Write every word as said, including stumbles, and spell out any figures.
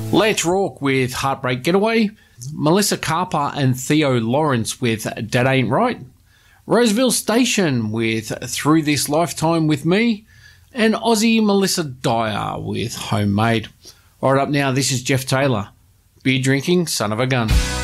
Lance Rourke with Heartbreak Getaway, Melissa Carper and Theo Lawrence with Dat Ain't Right, Roseville Station with Through This Lifetime With Me, and Aussie Melissa Dyer with Homemade. All right, up now, this is Jeff Taylor, Beer Drinking Son of a Gun.